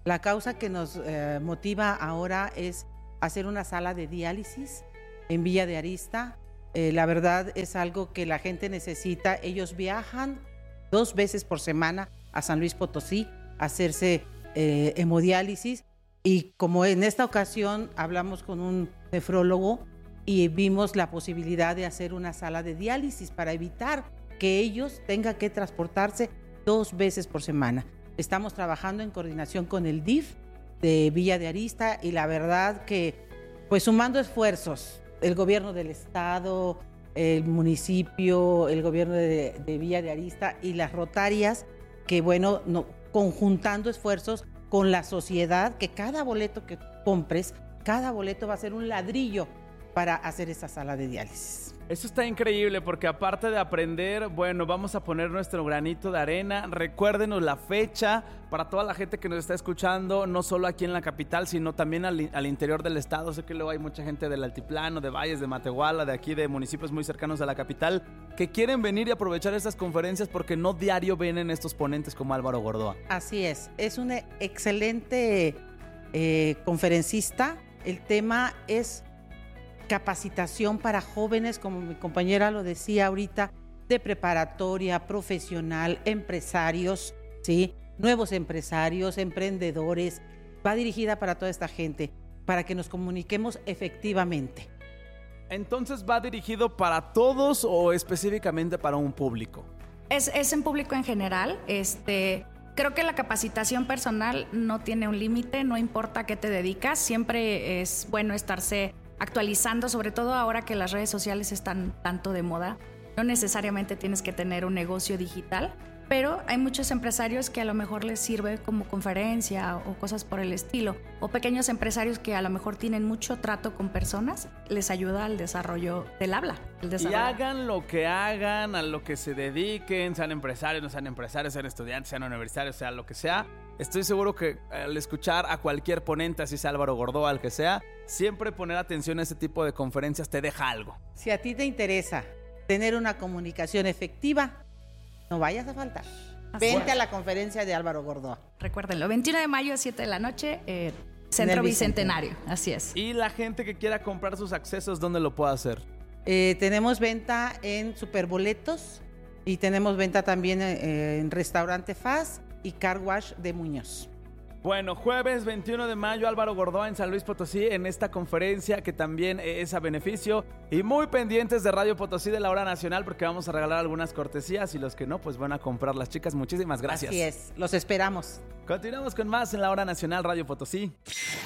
La causa que nos eh, motiva ahora es hacer una sala de diálisis en Villa de Arista. Eh, la verdad es algo que la gente necesita. Ellos viajan dos veces por semana a San Luis Potosí a hacerse eh, hemodiálisis, y como en esta ocasión hablamos con un nefrólogo y vimos la posibilidad de hacer una sala de diálisis para evitar que ellos tengan que transportarse dos veces por semana. Estamos trabajando en coordinación con el D I F de Villa de Arista, y la verdad que pues sumando esfuerzos, el gobierno del estado, el municipio, el gobierno de, de Villa de Arista y las Rotarias, que bueno, no, conjuntando esfuerzos con la sociedad, que cada boleto que compres, cada boleto va a ser un ladrillo para hacer esa sala de diálisis. Eso está increíble, porque aparte de aprender, bueno, vamos a poner nuestro granito de arena. Recuérdenos la fecha para toda la gente que nos está escuchando, no solo aquí en la capital, sino también al, al interior del estado. Sé que luego hay mucha gente del altiplano, de Valles, de Matehuala, de aquí, de municipios muy cercanos a la capital, que quieren venir y aprovechar estas conferencias, porque no diario vienen estos ponentes como Álvaro Gordoa. Así es, es un excelente eh, conferencista. El tema es capacitación para jóvenes, como mi compañera lo decía ahorita, de preparatoria, profesional, empresarios, ¿sí? Nuevos empresarios, emprendedores. Va dirigida para toda esta gente, para que nos comuniquemos efectivamente. Entonces, ¿va dirigido para todos o específicamente para un público? Es, es en público en general. Este, creo que la capacitación personal no tiene un límite, no importa a qué te dedicas. Siempre es bueno estarse actualizando, sobre todo ahora que las redes sociales están tanto de moda. No necesariamente tienes que tener un negocio digital, pero hay muchos empresarios que a lo mejor les sirve como conferencia o cosas por el estilo, o pequeños empresarios que a lo mejor tienen mucho trato con personas, les ayuda al desarrollo del habla. El desarrollo. Y hagan lo que hagan, a lo que se dediquen, sean empresarios, no sean empresarios, sean estudiantes, sean universitarios, sea lo que sea. Estoy seguro que al escuchar a cualquier ponente, así sea Álvaro Gordoa, al que sea, siempre poner atención a este tipo de conferencias te deja algo. Si a ti te interesa tener una comunicación efectiva, no vayas a faltar. Así Vente es. a la conferencia de Álvaro Gordoa. Recuérdenlo, veintiuno de mayo, siete de la noche, eh, Centro Bicentenario. Bicentenario. Así es. Y la gente que quiera comprar sus accesos, ¿dónde lo puede hacer? Eh, tenemos venta en Superboletos y tenemos venta también eh, en Restaurante Faz y Car Wash de Muñoz. Bueno, jueves veintiuno de mayo, Álvaro Gordoa en San Luis Potosí, en esta conferencia que también es a beneficio. Y muy pendientes de Radio Potosí de la Hora Nacional, porque vamos a regalar algunas cortesías, y los que no, pues van a comprar las chicas. Muchísimas gracias. Así es, los esperamos. Continuamos con más en la Hora Nacional Radio Potosí.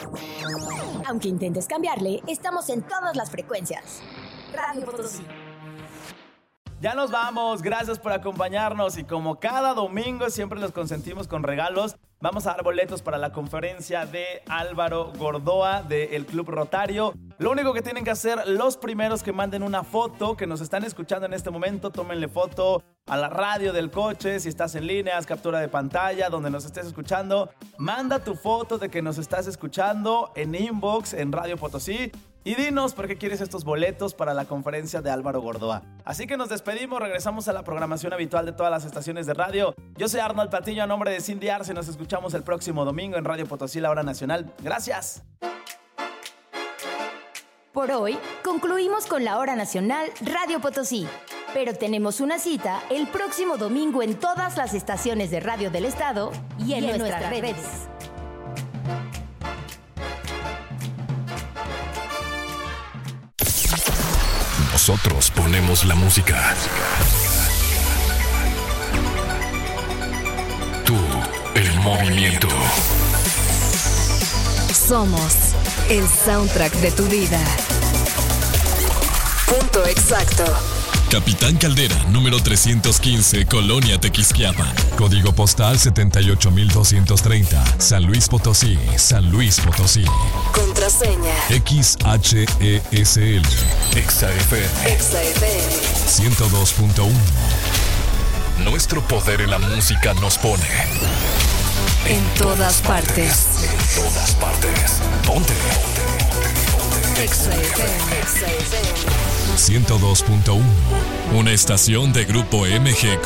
Aunque intentes cambiarle, estamos en todas las frecuencias. Radio Potosí. Ya nos vamos, gracias por acompañarnos, y como cada domingo siempre los consentimos con regalos. Vamos a dar boletos para la conferencia de Álvaro Gordoa del Club Rotario. Lo único que tienen que hacer, los primeros que manden una foto, que nos están escuchando en este momento, tómenle foto a la radio del coche, si estás en línea, haz captura de pantalla, donde nos estés escuchando. Manda tu foto de que nos estás escuchando en inbox en Radio Potosí. Y dinos por qué quieres estos boletos para la conferencia de Álvaro Gordoa. Así que nos despedimos, regresamos a la programación habitual de todas las estaciones de radio. Yo soy Arnold Patiño, a nombre de Cindy Arce. Nos escuchamos el próximo domingo en Radio Potosí, la Hora Nacional. Gracias. Por hoy, concluimos con la Hora Nacional Radio Potosí. Pero tenemos una cita el próximo domingo en todas las estaciones de radio del estado y en, y en nuestras, nuestras redes. redes. Nosotros ponemos la música. Tú, el movimiento. Somos el soundtrack de tu vida. Punto exacto. Capitán Caldera, número trescientos quince, Colonia Tequisquiapan. Código postal setenta y ocho mil doscientos treinta, San Luis Potosí, San Luis Potosí. Contraseña X H E S L. Exa F M. Exa F M. ciento dos punto uno. Nuestro poder en la música nos pone en, en todas, todas partes. partes. En todas partes. Ponte. Exa F M. Exa F M. ciento dos punto uno. Una estación de Grupo M G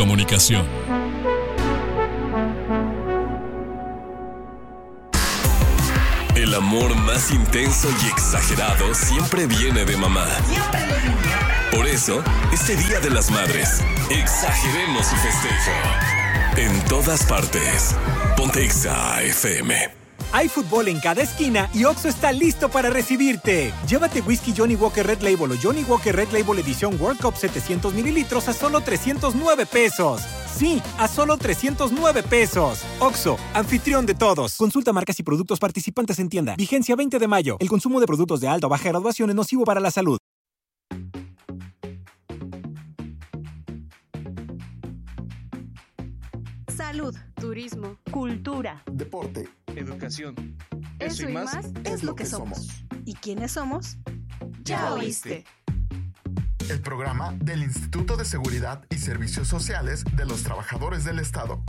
más intenso y exagerado siempre viene de mamá. Por eso, este Día de las Madres, exageremos su festejo. En todas partes. Ponte Exa F M. Hay fútbol en cada esquina y Oxxo está listo para recibirte. Llévate whisky Johnny Walker Red Label o Johnny Walker Red Label edición World Cup setecientos mililitros a solo trescientos nueve pesos. Sí, a solo trescientos nueve pesos. Oxxo, anfitrión de todos. Consulta marcas y productos participantes en tienda. Vigencia veinte de mayo. El consumo de productos de alta o baja graduación es nocivo para la salud. Salud, turismo, cultura, deporte, educación. Eso, Eso y más, más es lo que somos. somos. ¿Y quiénes somos? Ya oíste. El programa del Instituto de Seguridad y Servicios Sociales de los Trabajadores del Estado.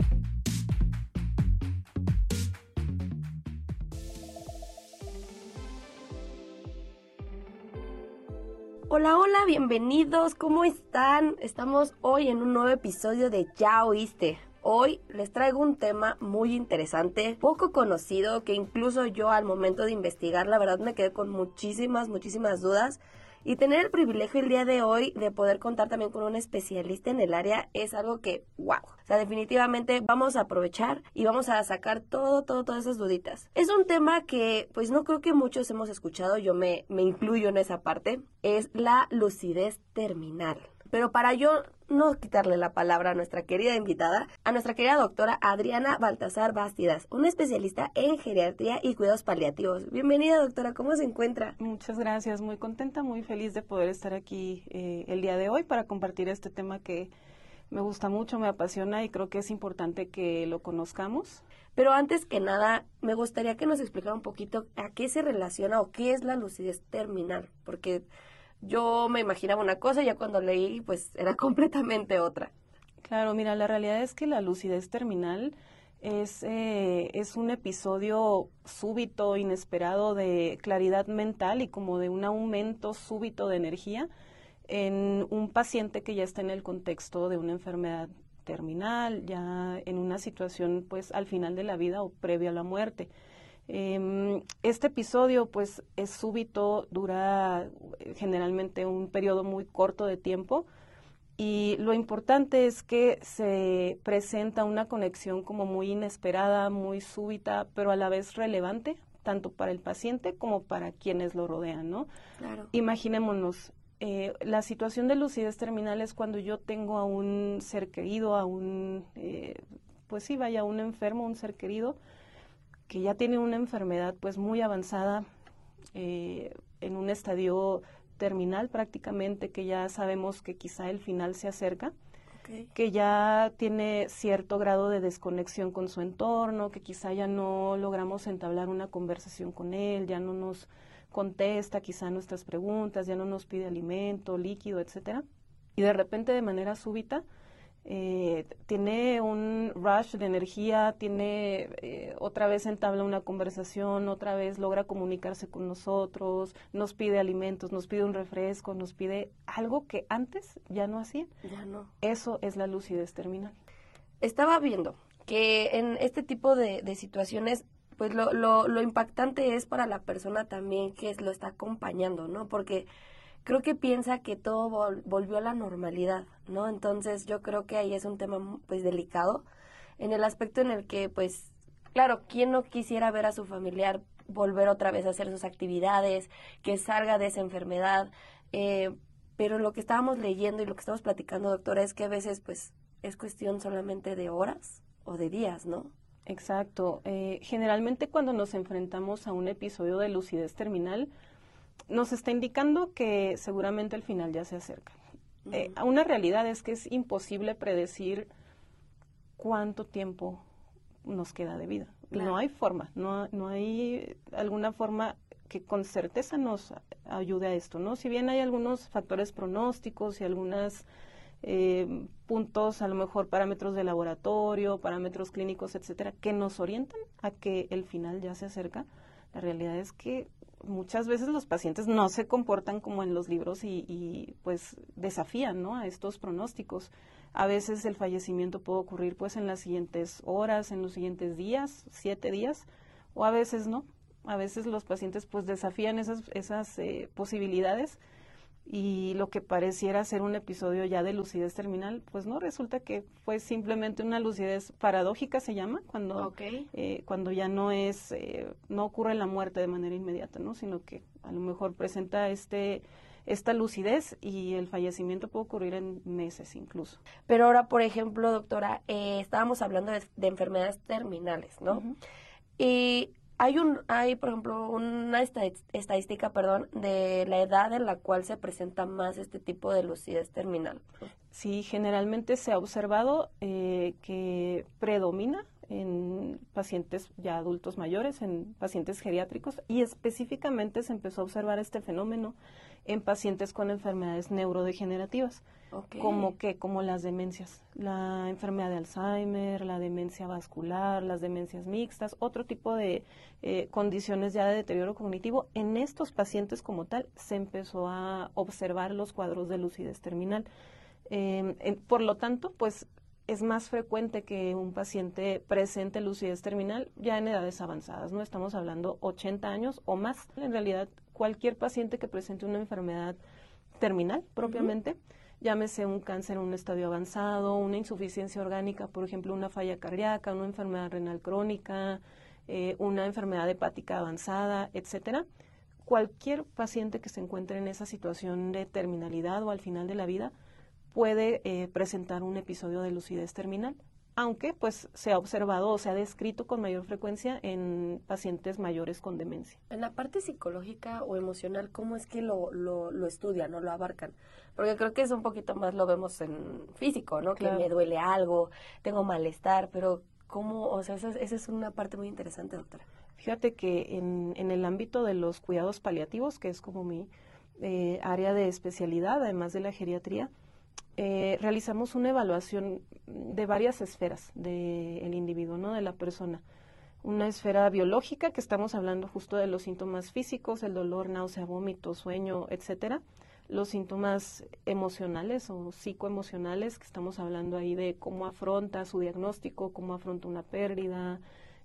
Hola, hola, bienvenidos, ¿cómo están? Estamos hoy en un nuevo episodio de Ya Oíste. Hoy les traigo un tema muy interesante, poco conocido, que incluso yo al momento de investigar, la verdad me quedé con muchísimas, muchísimas dudas. Y tener el privilegio el día de hoy de poder contar también con un especialista en el área es algo que, wow. O sea, definitivamente vamos a aprovechar y vamos a sacar todo, todo, todas esas duditas. Es un tema que, pues no creo que muchos hemos escuchado, yo me, me incluyo en esa parte, es la lucidez terminal. Pero para yo no quitarle la palabra a nuestra querida invitada, a nuestra querida doctora Adriana Baltasar Bastidas, una especialista en geriatría y cuidados paliativos. Bienvenida, doctora, ¿cómo se encuentra? Muchas gracias, muy contenta, muy feliz de poder estar aquí eh, el día de hoy para compartir este tema que me gusta mucho, me apasiona y creo que es importante que lo conozcamos. Pero antes que nada, me gustaría que nos explicara un poquito a qué se relaciona o qué es la lucidez terminal, porque yo me imaginaba una cosa y ya cuando leí, pues era completamente otra. Claro, mira, la realidad es que la lucidez terminal es, eh, es un episodio súbito, inesperado de claridad mental y como de un aumento súbito de energía en un paciente que ya está en el contexto de una enfermedad terminal, ya en una situación pues al final de la vida o previa a la muerte. Este episodio pues es súbito, dura generalmente un periodo muy corto de tiempo y lo importante es que se presenta una conexión como muy inesperada, muy súbita, pero a la vez relevante, tanto para el paciente como para quienes lo rodean, ¿no? Claro. Imaginémonos, eh, la situación de lucidez terminal es cuando yo tengo a un ser querido, a un, eh, pues sí, vaya, un enfermo, un ser querido, que ya tiene una enfermedad pues muy avanzada, eh, en un estadio terminal prácticamente, que ya sabemos que quizá el final se acerca, okay, que ya tiene cierto grado de desconexión con su entorno, que quizá ya no logramos entablar una conversación con él, ya no nos contesta quizá nuestras preguntas, ya no nos pide alimento, líquido, etcétera. Y de repente, de manera súbita, Eh, tiene un rush de energía, tiene eh, otra vez entabla una conversación, otra vez logra comunicarse con nosotros, nos pide alimentos, nos pide un refresco, nos pide algo que antes ya no hacía. Ya no. Eso es la lucidez terminal. Estaba viendo que en este tipo de, de situaciones, pues lo, lo, lo impactante es para la persona también que es, lo está acompañando, ¿no? Porque creo que piensa que todo vol- volvió a la normalidad, ¿no? Entonces yo creo que ahí es un tema pues delicado, en el aspecto en el que pues, claro, ¿quién no quisiera ver a su familiar volver otra vez a hacer sus actividades, que salga de esa enfermedad? Eh, pero lo que estábamos leyendo y lo que estamos platicando, doctora, es que a veces pues es cuestión solamente de horas o de días, ¿no? Exacto. Eh, generalmente cuando nos enfrentamos a un episodio de lucidez terminal, nos está indicando que seguramente el final ya se acerca. Uh-huh. Eh, una realidad es que es imposible predecir cuánto tiempo nos queda de vida. Claro. No hay forma, no, no hay alguna forma que con certeza nos ayude a esto, ¿no? Si bien hay algunos factores pronósticos y algunos eh, puntos, a lo mejor parámetros de laboratorio, parámetros clínicos, etcétera, que nos orientan a que el final ya se acerca, la realidad es que muchas veces los pacientes no se comportan como en los libros y, y pues desafían, ¿no?, a estos pronósticos. A veces el fallecimiento puede ocurrir pues en las siguientes horas, en los siguientes días, siete días, o a veces no. A veces los pacientes pues desafían esas, esas eh, posibilidades y lo que pareciera ser un episodio ya de lucidez terminal, pues no, resulta que fue simplemente una lucidez paradójica, se llama, cuando, okay. eh, cuando ya no es, eh, no ocurre la muerte de manera inmediata, ¿no? Sino que a lo mejor presenta este, esta lucidez y el fallecimiento puede ocurrir en meses incluso. Pero ahora, por ejemplo, doctora, eh, estábamos hablando de, de enfermedades terminales, ¿no? Uh-huh. Y Hay, un, hay, por ejemplo, una estadística, perdón, de la edad en la cual se presenta más este tipo de lucidez terminal. Sí, generalmente se ha observado eh, que predomina en pacientes ya adultos mayores, en pacientes geriátricos, y específicamente se empezó a observar este fenómeno en pacientes con enfermedades neurodegenerativas, okay. como que como las demencias, la enfermedad de Alzheimer, la demencia vascular, las demencias mixtas, otro tipo de eh, condiciones ya de deterioro cognitivo. En estos pacientes como tal se empezó a observar los cuadros de lucidez terminal. Eh, en, por lo tanto, pues es más frecuente que un paciente presente lucidez terminal ya en edades avanzadas, ¿no? Estamos hablando ochenta años o más. En realidad, cualquier paciente que presente una enfermedad terminal propiamente, uh-huh. llámese un cáncer en un estadio avanzado, una insuficiencia orgánica, por ejemplo, una falla cardíaca, una enfermedad renal crónica, eh, una enfermedad hepática avanzada, etcétera. Cualquier paciente que se encuentre en esa situación de terminalidad o al final de la vida puede eh, presentar un episodio de lucidez terminal, aunque pues se ha observado o se ha descrito con mayor frecuencia en pacientes mayores con demencia. En la parte psicológica o emocional, ¿cómo es que lo, lo, lo estudian o lo abarcan? Porque creo que es un poquito más lo vemos en físico, ¿no? Claro. Que me duele algo, tengo malestar, pero ¿cómo? O sea, esa, esa es una parte muy interesante, doctora. Fíjate que en, en el ámbito de los cuidados paliativos, que es como mi eh, área de especialidad, además de la geriatría, Eh, realizamos una evaluación de varias esferas del individuo, ¿no? De la persona. Una esfera biológica, que estamos hablando justo de los síntomas físicos, el dolor, náusea, vómito, sueño, etcétera. Los síntomas emocionales o psicoemocionales, que estamos hablando ahí de cómo afronta su diagnóstico, cómo afronta una pérdida,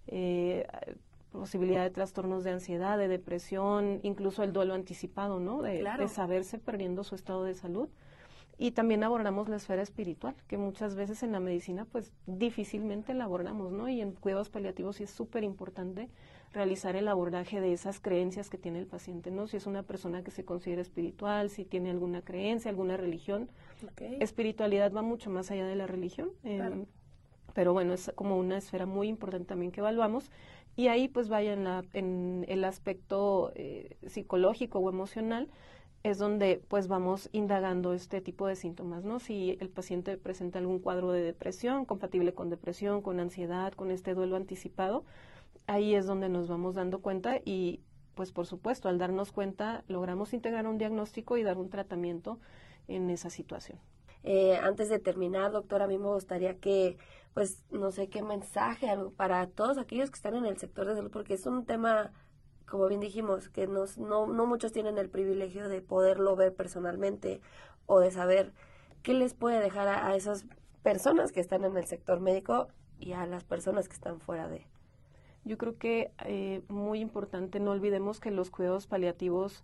eh, posibilidad de trastornos de ansiedad, de depresión, incluso el duelo anticipado, ¿no? De, claro. de saberse perdiendo su estado de salud. Y también abordamos la esfera espiritual, que muchas veces en la medicina pues difícilmente la abordamos, ¿no? Y en cuidados paliativos sí es súper importante realizar el abordaje de esas creencias que tiene el paciente, ¿no? Si es una persona que se considera espiritual, si tiene alguna creencia, alguna religión. Okay. Espiritualidad va mucho más allá de la religión, eh, claro. pero bueno, es como una esfera muy importante también que evaluamos. Y ahí pues vaya en, la, en el aspecto eh, psicológico o emocional, es donde pues vamos indagando este tipo de síntomas, ¿no? Si el paciente presenta algún cuadro de depresión, compatible con depresión, con ansiedad, con este duelo anticipado, ahí es donde nos vamos dando cuenta y pues por supuesto al darnos cuenta logramos integrar un diagnóstico y dar un tratamiento en esa situación. Eh, antes de terminar, doctora, a mí me gustaría que, pues, no sé qué mensaje algo para todos aquellos que están en el sector de salud, porque es un tema, como bien dijimos, que nos, no, no muchos tienen el privilegio de poderlo ver personalmente o de saber qué les puede dejar a, a esas personas que están en el sector médico y a las personas que están fuera de. Yo creo que eh, muy importante, no olvidemos que los cuidados paliativos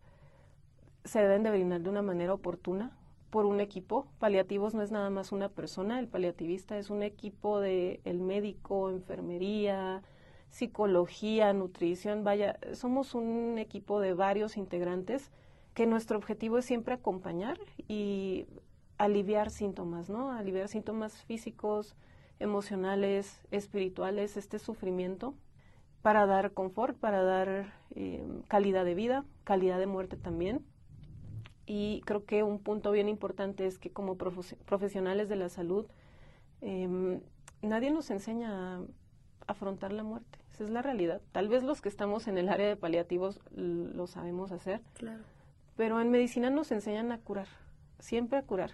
se deben de brindar de una manera oportuna por un equipo. Paliativos no es nada más una persona, el paliativista es un equipo de el médico, enfermería, psicología, nutrición, vaya, somos un equipo de varios integrantes que nuestro objetivo es siempre acompañar y aliviar síntomas, ¿no? Aliviar síntomas físicos, emocionales, espirituales, este sufrimiento, para dar confort, para dar eh, calidad de vida, calidad de muerte también. Y creo que un punto bien importante es que como profe- profesionales de la salud, eh, nadie nos enseña a afrontar la muerte. Esa es la realidad. Tal vez los que estamos en el área de paliativos lo sabemos hacer, claro. pero en medicina nos enseñan a curar, siempre a curar.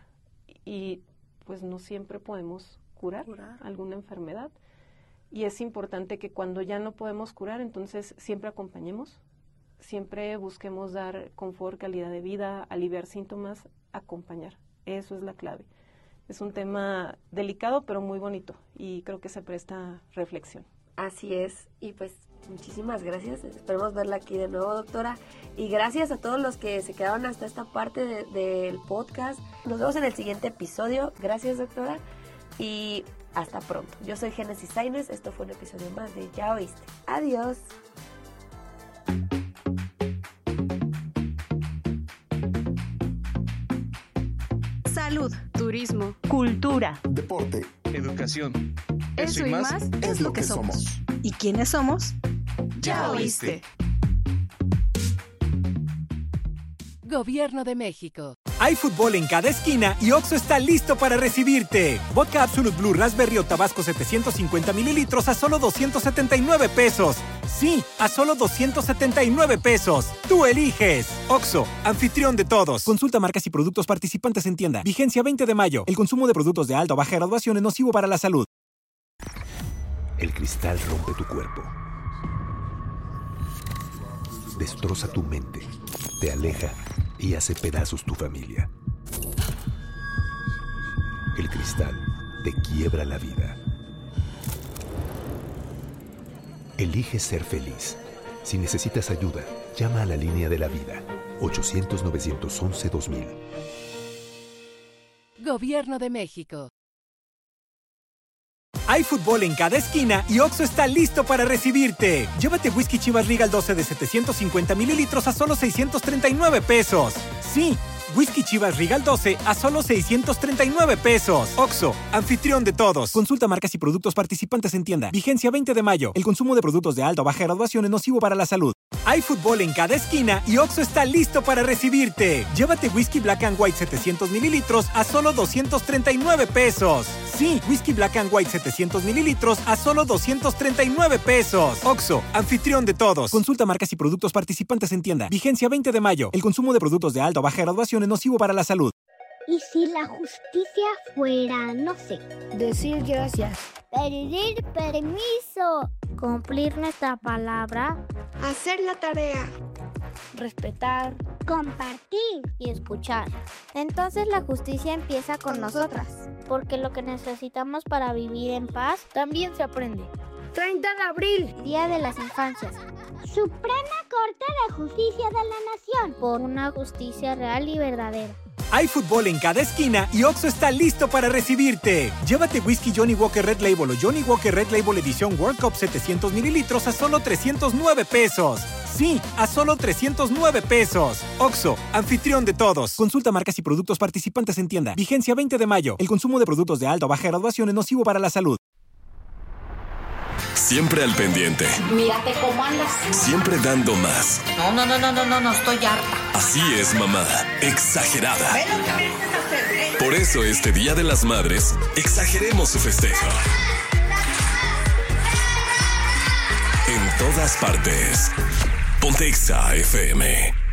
Y pues no siempre podemos curar, curar alguna enfermedad. Y es importante que cuando ya no podemos curar, entonces siempre acompañemos, siempre busquemos dar confort, calidad de vida, aliviar síntomas, acompañar. Eso es la clave. Es un tema delicado, pero muy bonito y creo que se presta reflexión. Así es, y pues muchísimas gracias, esperemos verla aquí de nuevo, doctora, y gracias a todos los que se quedaron hasta esta parte de, del podcast. Nos vemos en el siguiente episodio. Gracias, doctora, y hasta pronto. Yo soy Génesis Sainz, esto fue un episodio más de Ya Oíste. Adiós. Salud, turismo, cultura, deporte, educación. Eso, Eso y más, más es lo que somos. somos. ¿Y quiénes somos? Ya oíste. Gobierno de México. Hay fútbol en cada esquina y Oxxo está listo para recibirte. Vodka Absolute Blue Raspberry o Tabasco setecientos cincuenta mililitros a solo doscientos setenta y nueve pesos. Sí, a solo doscientos setenta y nueve pesos. Tú eliges. Oxxo, anfitrión de todos. Consulta marcas y productos participantes en tienda. Vigencia veinte de mayo. El consumo de productos de alta o baja graduación es nocivo para la salud. El cristal rompe tu cuerpo. Destroza tu mente. Te aleja y hace pedazos tu familia. El cristal te quiebra la vida. Elige ser feliz. Si necesitas ayuda, llama a la línea de la vida. ochocientos, novecientos once, dos mil. Gobierno de México. Hay fútbol en cada esquina y Oxxo está listo para recibirte. Llévate Whisky Chivas Regal doce de setecientos cincuenta mililitros a solo seiscientos treinta y nueve pesos. Sí, Whisky Chivas Regal doce a solo seiscientos treinta y nueve pesos. Oxxo, anfitrión de todos. Consulta marcas y productos participantes en tienda. Vigencia veinte de mayo. El consumo de productos de alta o baja graduación es nocivo para la salud. Hay fútbol en cada esquina y Oxxo está listo para recibirte. Llévate Whisky Black and White setecientos mililitros a solo doscientos treinta y nueve pesos. Sí, Whisky Black and White setecientos mililitros a solo doscientos treinta y nueve pesos. Oxxo, anfitrión de todos. Consulta marcas y productos participantes en tienda. Vigencia veinte de mayo. El consumo de productos de alta o baja graduación es nocivo para la salud. ¿Y si la justicia fuera, no sé, decir gracias, pedir permiso, cumplir nuestra palabra, hacer la tarea, respetar, compartir y escuchar? Entonces la justicia empieza con nosotras, porque lo que necesitamos para vivir en paz también se aprende. treinta de abril, Día de las Infancias. Suprema Corte de Justicia de la Nación, por una justicia real y verdadera. Hay fútbol en cada esquina y Oxxo está listo para recibirte. Llévate Whisky Johnny Walker Red Label o Johnny Walker Red Label Edición World Cup setecientos mililitros a solo trescientos nueve pesos. Sí, a solo trescientos nueve pesos. Oxxo, anfitrión de todos. Consulta marcas y productos participantes en tienda. Vigencia veinte de mayo. El consumo de productos de alta o baja graduación es nocivo para la salud. Siempre al pendiente. Mírate cómo andas. Siempre dando más. No, no, no, no, no, no, no, estoy harta. Así es, mamá. Exagerada. Ve lo que me haces hacer, ¿eh? Por eso este Día de las Madres, exageremos su festejo. En todas partes. Ponte Exa F M.